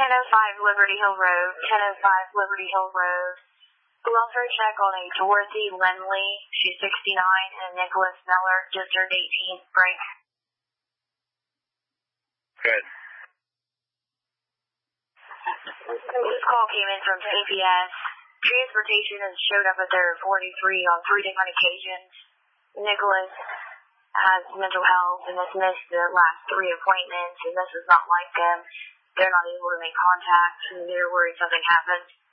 1005 Liberty Hill Road, 1005 Liberty Hill Road. Welfare check on a Dorothy Lindley, she's 69, and Nicholas Miller, District 18, break. Good. This call came in from CPS. Transportation has showed up at their 43 on 3 different occasions. Nicholas has mental health and has missed the last 3 appointments, and this is not like them. They're not able to make contact, and they're worried something happened.